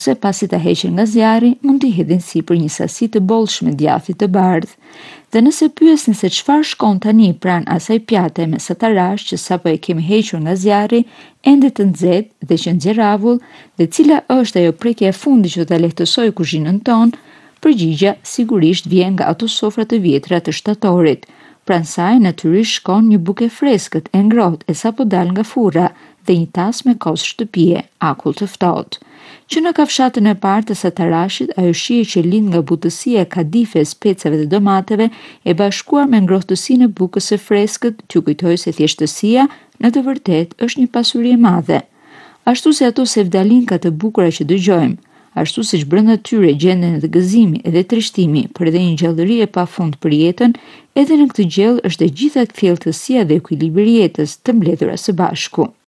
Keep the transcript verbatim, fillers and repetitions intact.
se pasi ta heqin nga zjarri, mund t'i hedhin sipër një sasi të bollshme djathi të bardhë. Dhe nëse pyesni se çfarë shkon tani pranë asaj pjate me satarash që sapo e kemi hequr nga zjarri, ende të nxehtë dhe që nxjerr avull, dhe cila është ajo prekja e fundit që ta lehtësojë kuzhinën tonë, përgjigja sigurisht vjen nga ato sofra të vjetra të shtatorit. Pranë saj natyrisht shkon një bukë e freskët, e ngrohtë e sapo dal nga furra dhe një tas me kos shtëpie, akull të ftohtë. Që në kafshatën e parë të satarashit, ajo shije që lind nga butësia e kadife e specave dhe domateve e bashkuar me ngrohtësinë e bukës së freskët, t'ju kujtoj se thjeshtësia në të vërtetë është një pasuri e madhe. Ashtu si ato sevdalinka të bukura që dëgjojmë, ashtu siç brenda tyre gjenden edhe gëzimi edhe trishtimi, por edhe një gjallëri e pafund për jetën, edhe në këtë gjellë është e gjitha thellësia dhe ekuilibri i jetës të mbledhura së bashku.